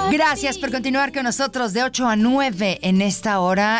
Gracias por continuar con nosotros de 8 a 9 en esta hora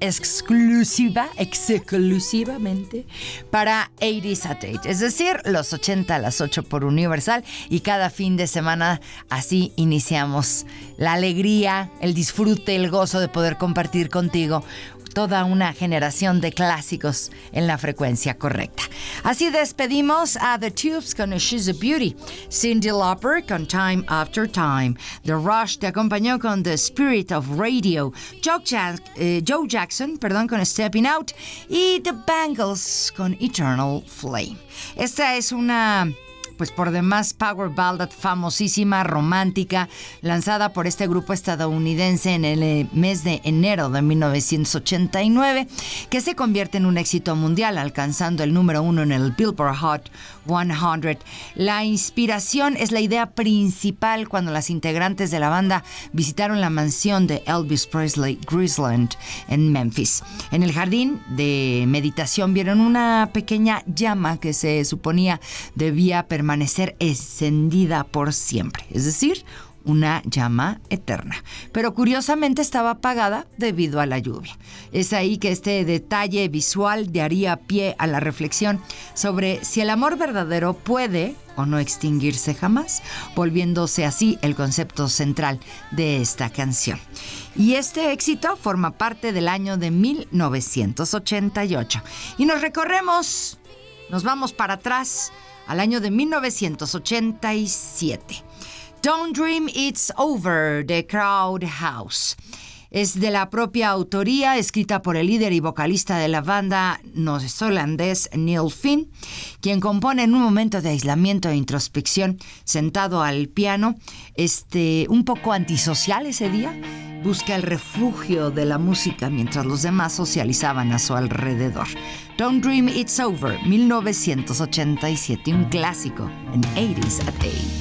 exclusivamente para 80s at 8, es decir, los 80 a las 8 por Universal, y cada fin de semana así iniciamos la alegría, el disfrute, el gozo de poder compartir contigo toda una generación de clásicos en la frecuencia correcta. Así despedimos a The Tubes con She's a Beauty, Cyndi Lauper con Time After Time, The Rush te acompañó con The Spirit of Radio, Joe Jackson con Stepping Out, y The Bangles con Eternal Flame. Esta es una, pues por demás, power ballad famosísima, romántica, lanzada por este grupo estadounidense en el mes de enero de 1989, que se convierte en un éxito mundial, alcanzando el número 1 en el Billboard Hot 100. La inspiración es la idea principal cuando las integrantes de la banda visitaron la mansión de Elvis Presley, Graceland, en Memphis. En el jardín de meditación vieron una pequeña llama que se suponía debía permanecer encendida por siempre, es decir, una llama eterna. Pero curiosamente estaba apagada debido a la lluvia. Es ahí que este detalle visual daría pie a la reflexión sobre si el amor verdadero puede o no extinguirse jamás, volviéndose así el concepto central de esta canción. Y este éxito forma parte del año de 1988. Y nos vamos para atrás al año de 1987. Don't Dream It's Over, de Crowd House. Es de la propia autoría, escrita por el líder y vocalista de la banda neozelandés Neil Finn, quien compone en un momento de aislamiento e introspección, sentado al piano, un poco antisocial ese día. Busca el refugio de la música mientras los demás socializaban a su alrededor. Don't Dream It's Over, 1987, un clásico en 80s at 8.